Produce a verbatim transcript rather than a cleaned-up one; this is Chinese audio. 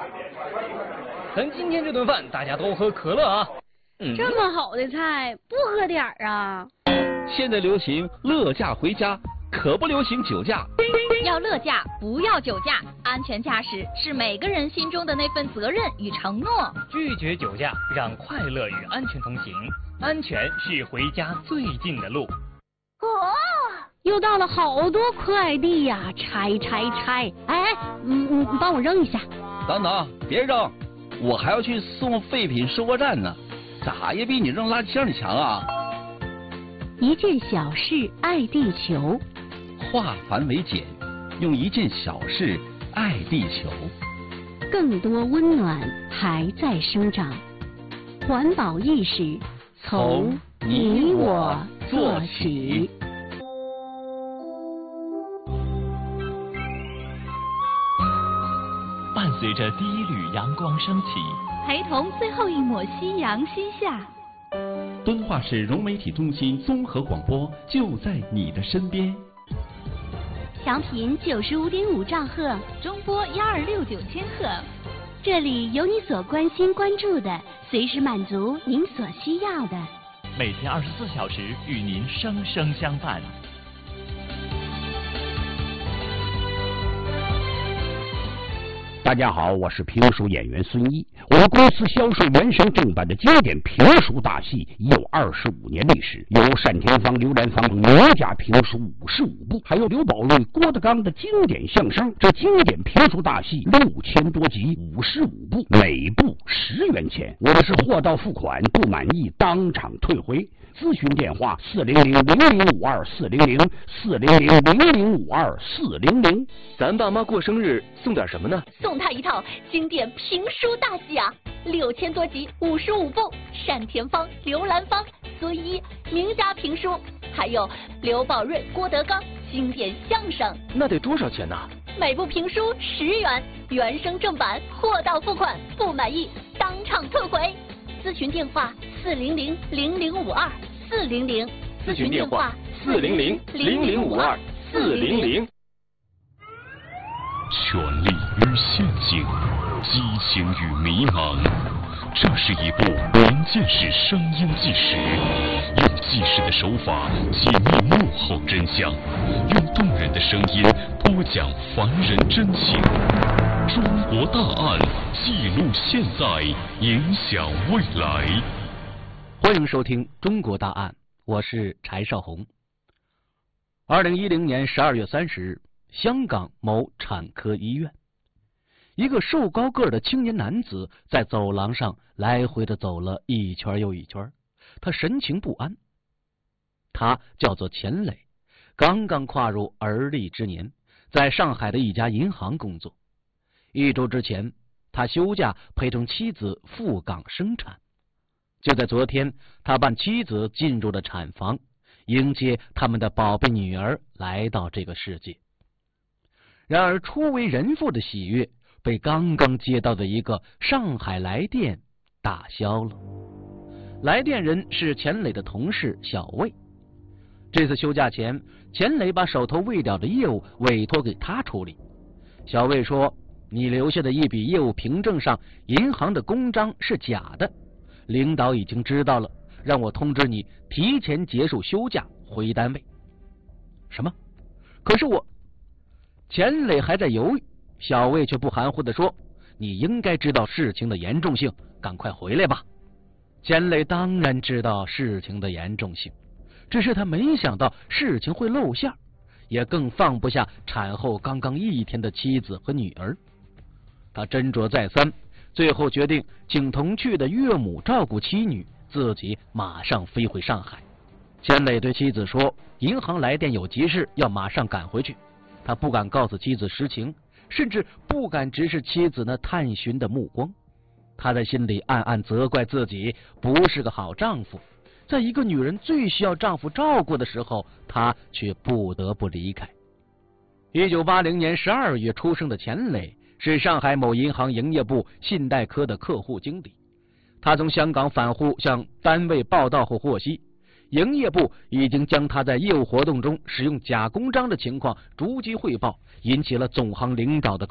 咱今天这顿饭大家都喝可乐啊。 嗯，这么好的菜不喝点儿啊？ 现在流行乐驾回家，可不流行酒驾。 要乐驾，不要酒驾。安全驾驶是每个人心中的那份责任与承诺。 拒绝酒驾，让快乐与安全同行。安全是回家最近的路。 哦，又到了好多快递呀、啊，拆拆拆！哎，嗯嗯，帮我扔一下。 等等，别扔，我还要去送废品收货站呢，咋也比你扔垃圾箱里强啊！ 一件小事爱地球， 化繁为简，用一件小事爱地球。 更多温暖还在生长，环保意识从你我做起。 伴随着第一缕阳光升起， 陪同最后一抹夕阳西下。 敦化市融媒体中心综合广播就在你的身边。 调频九十五点五兆赫， 中波幺二六九千赫。 这里有你所关心关注的，随时满足您所需要的。 每天二十四小时与您生生相伴。 大家好，我是评书演员孙一。我们公司销售原声正版的经典评书大戏已有二十五年历史，有单田芳、刘兰芳名家评书五十五部，还有刘宝瑞、郭德纲的经典相声。这经典评书大戏六千多集，五十五部，每部十元钱。我们是货到付款，不满意当场退回。咨询电话四零零零零五二四零零四零零零零五二四零零。 咱爸妈过生日送点什么呢？ 送他一套经典评书大戏啊，六千多集，五十五部，单田芳、刘兰芳、孙一名家评书，还有刘宝瑞、郭德纲经典相声。 那得多少钱呢？ 每部评书十元，原声正版，货到付款，不满意当场退回。咨询电话四零零零零五二四零零， 咨询电话四零零零零五二四零零。 权力与陷阱，激情与迷茫，这是一部关键是声音纪实，用纪实的手法解密幕后真相，用动人的声音播讲凡人真情。中国大案，记录现在，影响未来。 欢迎收听《中国大案》，我是柴少红。二零一零年十二月三十日，香港某产科医院，一个瘦高个的青年男子在走廊上来回的走了一圈又一圈，他神情不安。他叫做钱磊，刚刚跨入而立之年，在上海的一家银行工作。一周之前，他休假陪同妻子赴港生产。就在昨天，他伴妻子进入了产房，迎接他们的宝贝女儿来到这个世界。然而初为人父的喜悦被刚刚接到的一个上海来电打消了。来电人是钱磊的同事小魏。这次休假前，钱磊把手头未了的业务委托给他处理。小魏说，你留下的一笔业务凭证上银行的公章是假的，领导已经知道了，让我通知你提前结束休假回单位。什么？可是我……钱磊还在犹豫，小魏却不含糊地说，你应该知道事情的严重性，赶快回来吧。钱磊当然知道事情的严重性，只是他没想到事情会露馅，也更放不下产后刚刚一天的妻子和女儿。他斟酌再三，最后决定请同去的岳母照顾妻女，自己马上飞回上海。钱磊对妻子说，银行来电有急事，要马上赶回去。他不敢告诉妻子实情，甚至不敢直视妻子那探寻的目光。他在心里暗暗责怪自己不是个好丈夫，在一个女人最需要丈夫照顾的时候，他却不得不离开。一九八零年十二月出生的钱磊是上海某银行营业部信贷科的客户经理。他从香港返沪向单位报到后获悉，营业部已经将他在业务活动中使用假公章的情况逐级汇报，引起了总行领导的